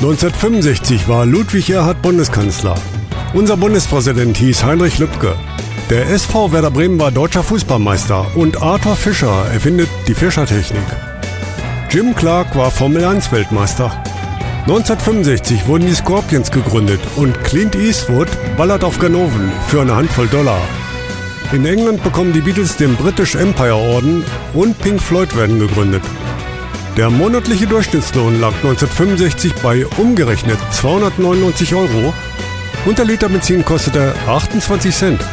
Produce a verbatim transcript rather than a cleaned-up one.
neunzehnhundertfünfundsechzig war Ludwig Erhard Bundeskanzler. Unser Bundespräsident hieß Heinrich Lübke. Der S V Werder Bremen war deutscher Fußballmeister und Arthur Fischer erfindet die Fischertechnik. Jim Clark war Formel eins Weltmeister. neunzehnhundertfünfundsechzig wurden die Scorpions gegründet und Clint Eastwood ballert auf Ganoven für eine Handvoll Dollar. In England bekommen die Beatles den British Empire Orden und Pink Floyd werden gegründet. Der monatliche Durchschnittslohn lag neunzehnhundertfünfundsechzig bei umgerechnet zweihundertneunundneunzig Euro und der Liter Benzin kostete achtundzwanzig Cent.